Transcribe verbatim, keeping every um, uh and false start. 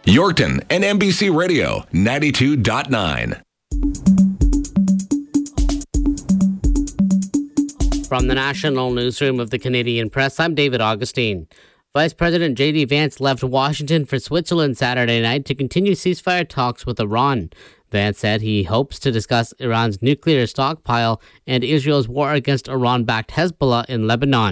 Yorkton and N B C Radio ninety-two point nine. From the National Newsroom of the Canadian Press, I'm David Augustine. Vice President J D Vance left Washington for Switzerland Saturday night to continue ceasefire talks with Iran. Vance said he hopes to discuss Iran's nuclear stockpile and Israel's war against Iran-backed Hezbollah in Lebanon.